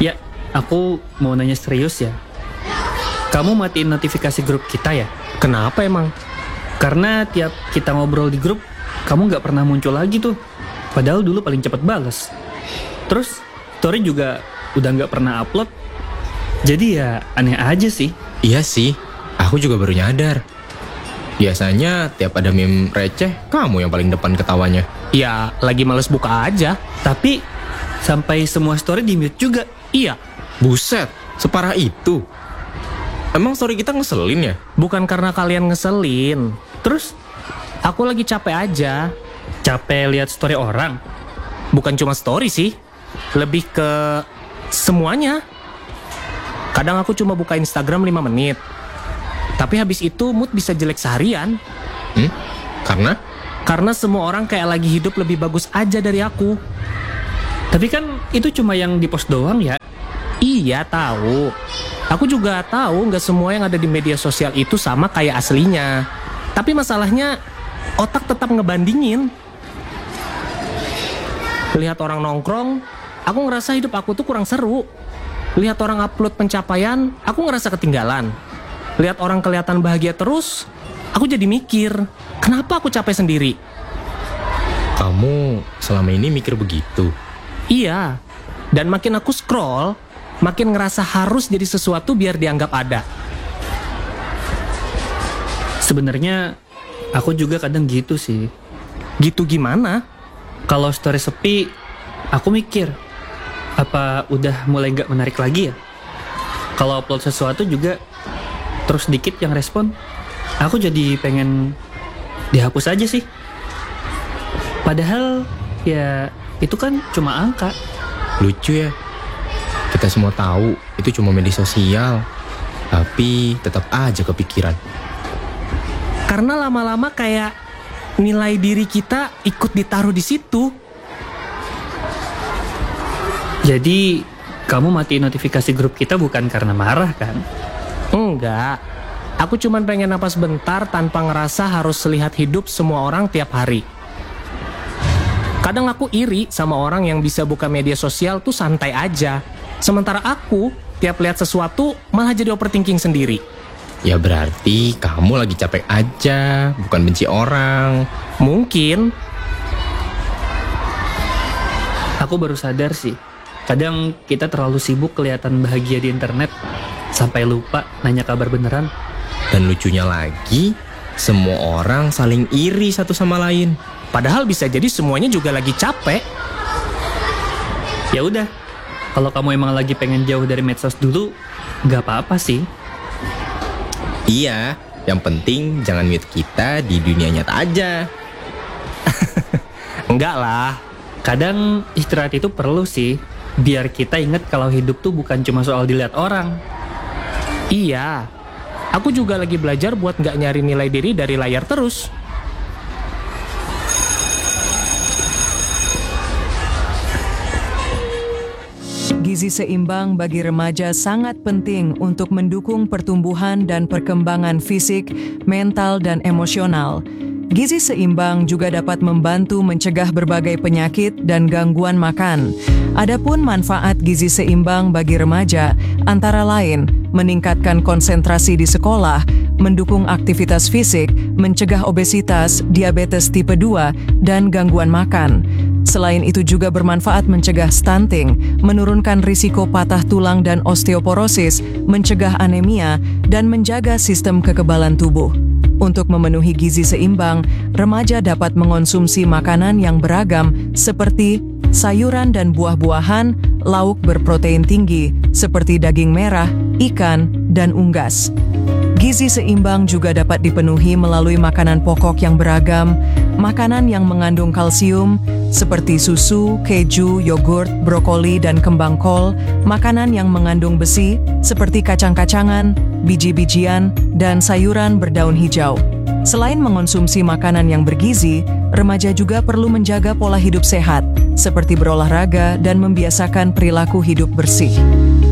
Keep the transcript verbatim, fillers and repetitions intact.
Ya, aku mau nanya serius ya. Kamu matiin notifikasi grup kita ya? Kenapa emang? Karena tiap kita ngobrol di grup, kamu nggak pernah muncul lagi tuh. Padahal dulu paling cepat balas. Terus, story juga udah nggak pernah upload. Jadi ya aneh aja sih. Iya sih, aku juga baru nyadar. Biasanya tiap ada meme receh, kamu yang paling depan ketawanya. Ya, lagi males buka aja. Tapi, sampai semua story di-mute juga. Iya, Buset, separah itu. Emang story kita ngeselin ya? bukan karena kalian ngeselin. Terus, Aku lagi capek aja. capek lihat story orang. Bukan cuma story sih, lebih ke semuanya. Kadang aku cuma buka Instagram lima menit, tapi habis itu mood bisa jelek seharian. Hmm? Karena? Karena semua orang kayak lagi hidup lebih bagus aja dari aku. Tapi kan itu cuma yang di-post doang ya. Iya, tahu. Aku juga tahu nggak semua yang ada di media sosial itu sama kayak aslinya. Tapi masalahnya, otak tetap ngebandingin. Lihat orang nongkrong, aku ngerasa hidup aku tuh kurang seru. Lihat orang upload pencapaian, aku ngerasa ketinggalan. Lihat orang kelihatan bahagia terus, aku jadi mikir, kenapa aku capek sendiri? Kamu selama ini mikir begitu? Iya, dan makin aku scroll, makin ngerasa harus jadi sesuatu biar dianggap ada. Sebenarnya aku juga kadang gitu sih. Gitu gimana? Kalau story sepi, aku mikir, apa udah mulai nggak menarik lagi ya? Kalau upload sesuatu juga terus dikit yang respon, aku jadi pengen dihapus aja sih. Padahal ya itu kan cuma angka. Lucu ya. Kita semua tahu itu cuma media sosial, tapi tetap aja kepikiran. Karena lama-lama kayak nilai diri kita ikut ditaruh di situ. Jadi kamu matiin notifikasi grup kita bukan karena marah kan? Enggak. Aku cuman pengen napas bentar tanpa ngerasa harus lihat hidup semua orang tiap hari. Kadang aku iri sama orang yang bisa buka media sosial tuh santai aja. Sementara aku, tiap lihat sesuatu malah jadi overthinking sendiri. Ya berarti kamu lagi capek aja, bukan benci orang. Mungkin. Aku baru sadar sih. Kadang kita terlalu sibuk kelihatan bahagia di internet sampai lupa nanya kabar beneran. Dan lucunya lagi, semua orang saling iri satu sama lain. Padahal bisa jadi semuanya juga lagi capek. Ya udah, kalau kamu emang lagi pengen jauh dari medsos dulu, nggak apa-apa sih. Iya, yang penting jangan mute kita di dunia nyata aja. Enggak lah. Kadang istirahat itu perlu sih, biar kita inget kalau hidup tuh bukan cuma soal dilihat orang. Iya. Aku juga lagi belajar buat nggak nyari nilai diri dari layar terus. Gizi seimbang bagi remaja sangat penting untuk mendukung pertumbuhan dan perkembangan fisik, mental, dan emosional. Gizi seimbang juga dapat membantu mencegah berbagai penyakit dan gangguan makan. Adapun manfaat gizi seimbang bagi remaja antara lain meningkatkan konsentrasi di sekolah, mendukung aktivitas fisik, mencegah obesitas, diabetes tipe dua, dan gangguan makan. Selain itu juga bermanfaat mencegah stunting, menurunkan risiko patah tulang dan osteoporosis, mencegah anemia, dan menjaga sistem kekebalan tubuh. Untuk memenuhi gizi seimbang, remaja dapat mengonsumsi makanan yang beragam seperti sayuran dan buah-buahan, lauk berprotein tinggi seperti daging merah, ikan, dan unggas. Gizi seimbang juga dapat dipenuhi melalui makanan pokok yang beragam, makanan yang mengandung kalsium seperti susu, keju, yogurt, brokoli, dan kembang kol, makanan yang mengandung besi seperti kacang-kacangan, biji-bijian, dan sayuran berdaun hijau. Selain mengonsumsi makanan yang bergizi, remaja juga perlu menjaga pola hidup sehat, seperti berolahraga dan membiasakan perilaku hidup bersih.